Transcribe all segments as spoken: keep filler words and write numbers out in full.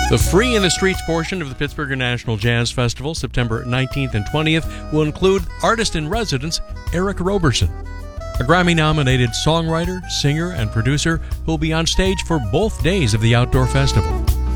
The Free in the Streets portion of the Pittsburgh International Jazz Festival, September nineteenth and twentieth, will include artist-in-residence Eric Roberson, a Grammy-nominated songwriter, singer, and producer who will be on stage for both days of the outdoor festival.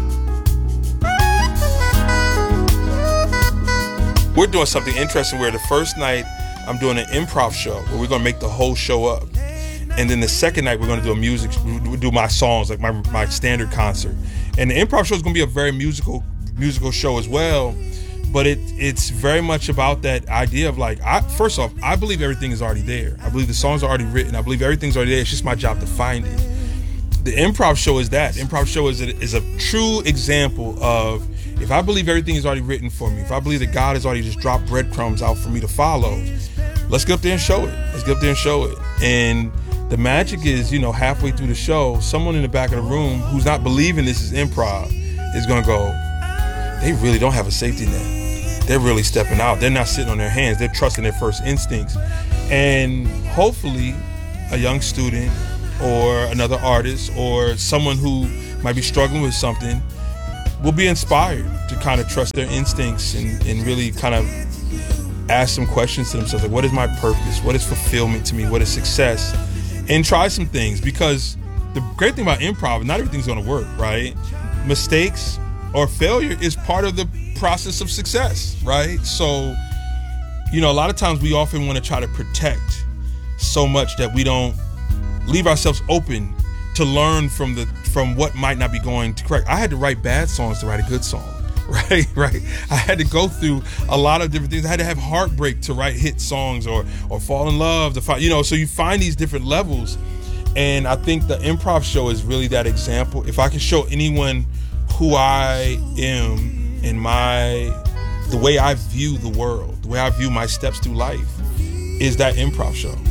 We're doing something interesting where the first night I'm doing an improv show where we're going to make the whole show up. And then the second night we're going to do a music, we'll do my songs, like my, my standard concert. And the improv show is going to be a very musical musical show as well. But it it's very much about that idea of like, I, first off, I believe everything is already there. I believe the songs are already written. I believe everything's already there. It's just my job to find it. The improv show is that. The improv show is a, is a true example of, if I believe everything is already written for me, if I believe that God has already just dropped breadcrumbs out for me to follow, let's get up there and show it. Let's get up there and show it. And the magic is, you know, halfway through the show, someone in the back of the room who's not believing this is improv is going to go, they really don't have a safety net. They're really stepping out. They're not sitting on their hands. They're trusting their first instincts. And hopefully a young student or another artist or someone who might be struggling with something will be inspired to kind of trust their instincts and, and really kind of ask some questions to themselves. Like, what is my purpose? What is fulfillment to me? What is success? And try some things, because the great thing about improv, not everything's going to work, right? Mistakes or failure is part of the process of success, right? So, you know, a lot of times we often want to try to protect so much that we don't leave ourselves open to learn from the from what might not be going to correct. I had to write bad songs to write a good song, right? Right. I had to go through a lot of different things. I had to have heartbreak to write hit songs, or or fall in love to find, you know. So you find these different levels, and I think the improv show is really that example. If I can show anyone who I am and my the way I view the world, the way I view my steps through life, is that improv show.